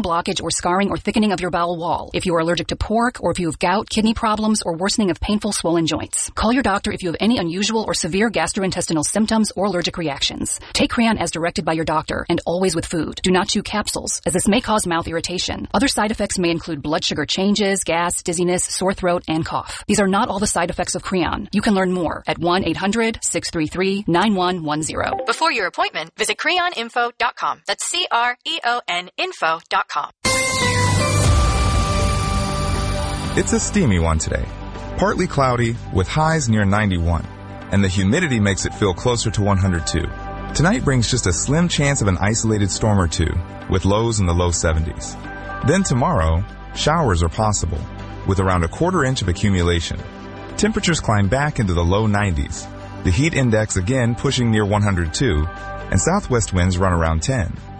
blockage or scarring or thickening of your bowel wall, if you are allergic to pork, or if you have gout, kidney problems, or worsening of painful swollen joints. Call your doctor if you have any unusual or severe gastrointestinal symptoms or allergic reactions. Take Creon as directed by your doctor and always with food. Do not chew capsules, as this may cause mouth irritation. Other side effects may include blood sugar changes, gas, dizziness, sore throat, and cough. These are not all the side effects of Creon. You can learn more at 1-800-633-9110. Before your appointment, visit creoninfo.com. That's CREON info.com. It's a steamy one today. Partly cloudy with highs near 91, and the humidity makes it feel closer to 102. Tonight brings just a slim chance of an isolated storm or two, with lows in the low 70s. Then tomorrow, showers are possible, with around a quarter inch of accumulation. Temperatures climb back into the low 90s. The heat index again pushing near 102, and southwest winds run around 10.